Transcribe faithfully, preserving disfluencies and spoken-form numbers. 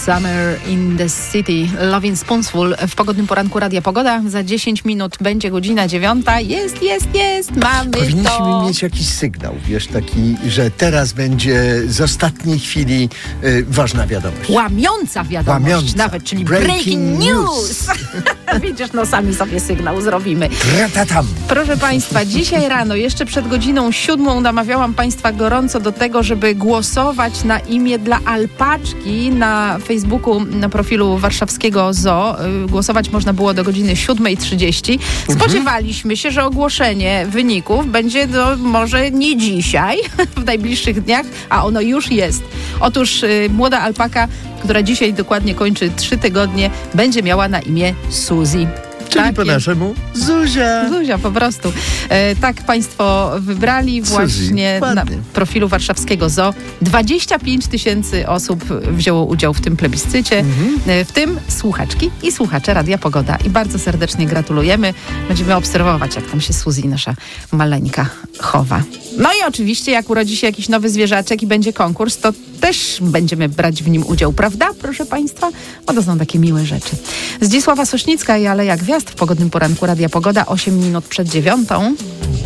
Summer in the City, Lovin' Spoonful w pogodnym poranku Radia Pogoda. Za dziesięć minut będzie godzina dziewiąta. Jest, jest, jest, mamy Powinniśmy to. mieć jakiś sygnał, wiesz, taki, że teraz będzie z ostatniej chwili y, ważna wiadomość. Łamiąca wiadomość Łamiąca. nawet, czyli Breaking breaking, news. news. Widzisz, no sami sobie sygnał zrobimy. Tratatam. Proszę Państwa, dzisiaj rano, jeszcze przed godziną siódmą namawiałam Państwa gorąco do tego, żeby głosować na imię dla alpaczki na Facebooku, na profilu warszawskiego Zoo. Głosować można było do godziny siódmej trzydzieści. Spodziewaliśmy się, że ogłoszenie wyników będzie do, może nie dzisiaj, w najbliższych dniach, a ono już jest. Otóż y, młoda alpaka, która dzisiaj dokładnie kończy trzy tygodnie, będzie miała na imię Suzy. Czyli Tak po jest. naszemu Zuzia. Zuzia, po prostu. E, tak Państwo wybrali właśnie Suzy, na ładnie. profilu warszawskiego Zoo. dwadzieścia pięć tysięcy osób wzięło udział w tym plebiscycie, Mhm. e, w tym słuchaczki i słuchacze Radia Pogoda. I bardzo serdecznie gratulujemy. Będziemy obserwować, jak tam się Suzy, nasza maleńka, chowa. No i oczywiście, jak urodzi się jakiś nowy zwierzaczek i będzie konkurs, to też będziemy brać w nim udział, prawda, proszę Państwa? Bo to są takie miłe rzeczy. Zdzisława Sośnicka i Aleja Gwiazd w pogodnym poranku Radia Pogoda, osiem minut przed dziewiątą.